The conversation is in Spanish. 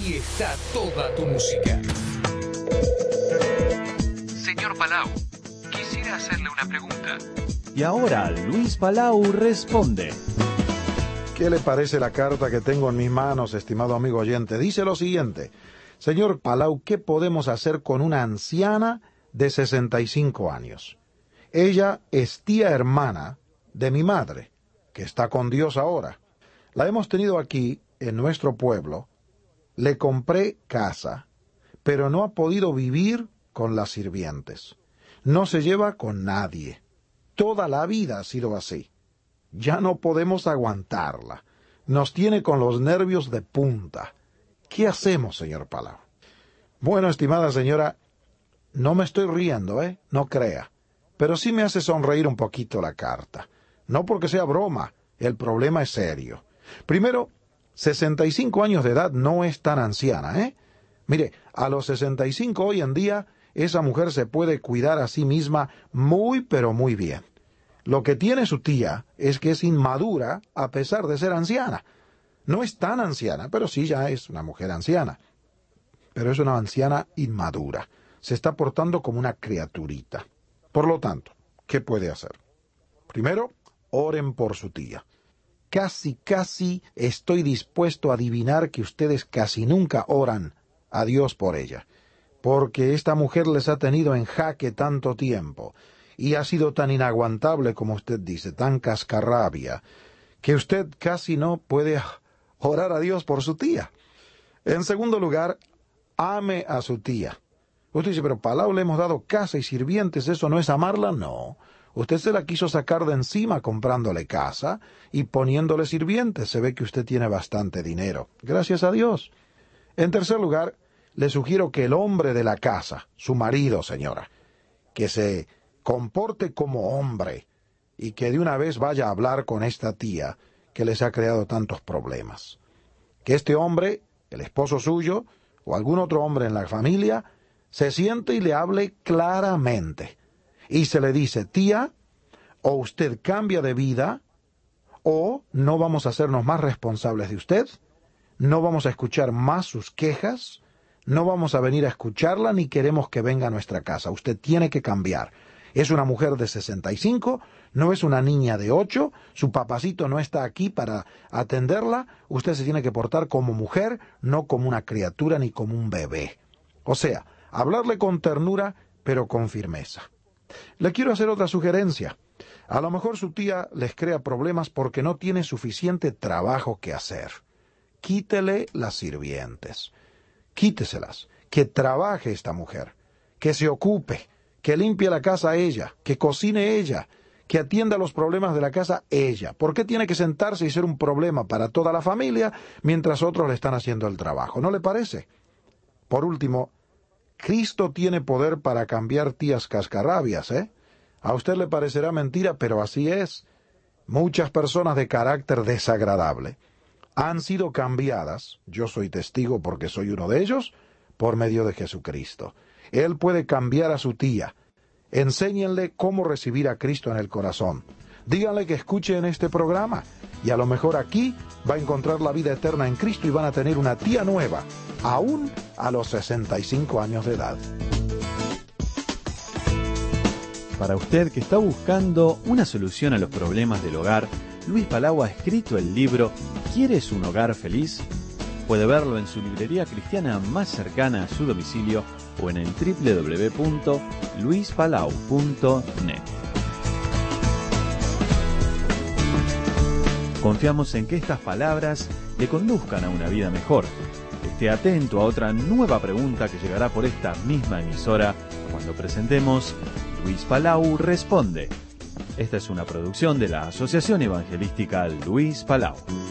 Aquí está toda tu música. Señor Palau, quisiera hacerle una pregunta. Y ahora Luis Palau responde. ¿Qué le parece la carta que tengo en mis manos, estimado amigo oyente? Dice lo siguiente: Señor Palau, ¿qué podemos hacer con una anciana de 65 años? Ella es tía hermana de mi madre, que está con Dios ahora. La hemos tenido aquí, en nuestro pueblo. Le compré casa, pero no ha podido vivir con las sirvientes. No se lleva con nadie. Toda la vida ha sido así. Ya no podemos aguantarla. Nos tiene con los nervios de punta. ¿Qué hacemos, señor Palau? Bueno, estimada señora, no me estoy riendo, no crea. Pero sí me hace sonreír un poquito la carta. No porque sea broma, el problema es serio. Primero, 65 años de edad no es tan anciana, Mire, a los 65 hoy en día, esa mujer se puede cuidar a sí misma muy pero muy bien. Lo que tiene su tía es que es inmadura a pesar de ser anciana. No es tan anciana, pero sí ya es una mujer anciana. Pero es una anciana inmadura. Se está portando como una criaturita. Por lo tanto, ¿qué puede hacer? Primero, oren por su tía. Casi estoy dispuesto a adivinar que ustedes casi nunca oran a Dios por ella, porque esta mujer les ha tenido en jaque tanto tiempo, y ha sido tan inaguantable, como usted dice, tan cascarrabia, que usted casi no puede orar a Dios por su tía. En segundo lugar, ame a su tía. Usted dice, pero Palau, le hemos dado casa y sirvientes, ¿eso no es amarla? No. Usted se la quiso sacar de encima comprándole casa y poniéndole sirvientes. Se ve que usted tiene bastante dinero. Gracias a Dios. En tercer lugar, le sugiero que el hombre de la casa, su marido, señora, que se comporte como hombre y que de una vez vaya a hablar con esta tía que les ha creado tantos problemas. Que este hombre, el esposo suyo o algún otro hombre en la familia, se siente y le hable claramente. Y se le dice, tía, o usted cambia de vida, o no vamos a hacernos más responsables de usted, no vamos a escuchar más sus quejas, no vamos a venir a escucharla ni queremos que venga a nuestra casa. Usted tiene que cambiar. Es una mujer de 65, no es una niña de 8, su papacito no está aquí para atenderla, usted se tiene que portar como mujer, no como una criatura ni como un bebé. O sea, hablarle con ternura, pero con firmeza. Le quiero hacer otra sugerencia. A lo mejor su tía les crea problemas porque no tiene suficiente trabajo que hacer. Quítele las sirvientes. Quíteselas. Que trabaje esta mujer. Que se ocupe. Que limpie la casa ella. Que cocine ella. Que atienda los problemas de la casa ella. ¿Por qué tiene que sentarse y ser un problema para toda la familia mientras otros le están haciendo el trabajo? ¿No le parece? Por último, Cristo tiene poder para cambiar tías cascarrabias, A usted le parecerá mentira, pero así es. Muchas personas de carácter desagradable han sido cambiadas, yo soy testigo porque soy uno de ellos, por medio de Jesucristo. Él puede cambiar a su tía. Enséñenle cómo recibir a Cristo en el corazón. Díganle que escuche en este programa y a lo mejor aquí va a encontrar la vida eterna en Cristo y van a tener una tía nueva, aún a los 65 años de edad. Para usted que está buscando una solución a los problemas del hogar, Luis Palau ha escrito el libro ¿Quieres un hogar feliz? Puede verlo en su librería cristiana más cercana a su domicilio o en el www.luispalau.net. Confiamos en que estas palabras le conduzcan a una vida mejor. Esté atento a otra nueva pregunta que llegará por esta misma emisora cuando presentemos Luis Palau Responde. Esta es una producción de la Asociación Evangelística Luis Palau.